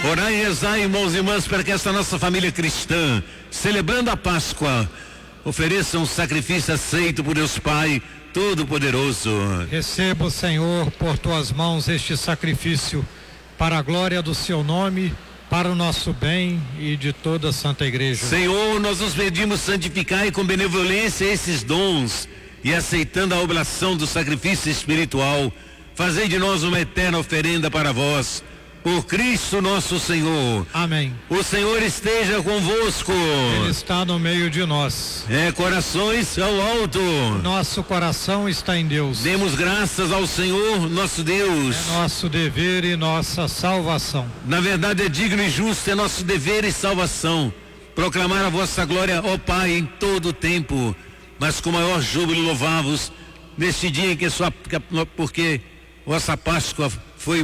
Orai e rezai, irmãos e irmãs, para que esta nossa família cristã, celebrando a Páscoa, ofereça um sacrifício aceito por Deus Pai Todo-Poderoso. Receba, Senhor, por tuas mãos este sacrifício, para a glória do seu nome, para o nosso bem e de toda a Santa Igreja. Senhor, nós nos pedimos, santificai com benevolência esses dons, e aceitando a oblação do sacrifício espiritual, fazei de nós uma eterna oferenda para vós, por Cristo nosso Senhor. Amém. O Senhor esteja convosco. Ele está no meio de nós. Corações ao alto. Nosso coração está em Deus. Demos graças ao Senhor nosso Deus. É nosso dever e nossa salvação. Na verdade é digno e justo, é nosso dever e salvação proclamar a vossa glória, ó Pai, em todo o tempo, mas com maior júbilo louvá-vos neste dia em que porque nossa Páscoa foi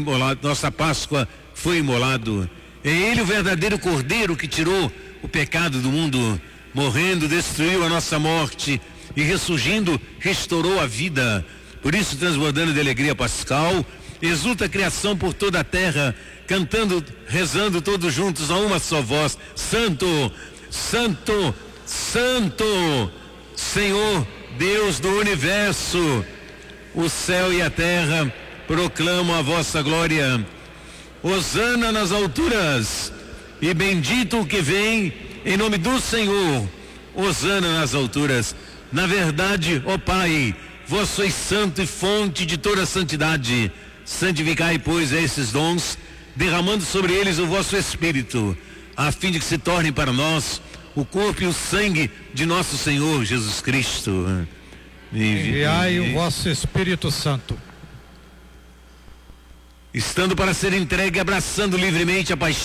imolado. É Ele o verdadeiro Cordeiro que tirou o pecado do mundo, morrendo, destruiu a nossa morte e ressurgindo, restaurou a vida. Por isso, transbordando de alegria pascal, exulta a criação por toda a terra, cantando, rezando todos juntos a uma só voz: Santo, Santo, Santo, Senhor Deus do universo. O céu e a terra proclamam a vossa glória. Hosana nas alturas, e bendito o que vem em nome do Senhor. Hosana nas alturas. Na verdade, ó Pai, vós sois santo e fonte de toda santidade. Santificai, pois, esses dons, derramando sobre eles o vosso Espírito, a fim de que se tornem para nós o corpo e o sangue de nosso Senhor Jesus Cristo. Enviai o vosso Espírito Santo. Estando para ser entregue, abraçando livremente a paixão